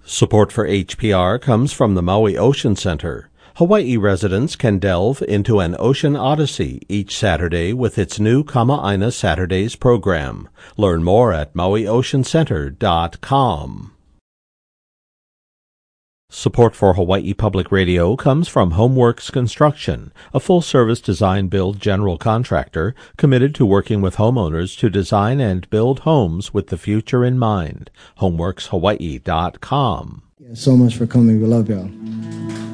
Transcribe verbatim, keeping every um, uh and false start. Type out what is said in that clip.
Support for H P R comes from the Maui Ocean Center. Hawaii residents can delve into an ocean odyssey each Saturday with its new Kama'aina Saturdays program. Learn more at maui ocean center dot com. Support for Hawaii Public Radio comes from Homeworks Construction, a full-service design-build general contractor committed to working with homeowners to design and build homes with the future in mind. homeworks hawaii dot com. Yeah, so much for coming. We love y'all.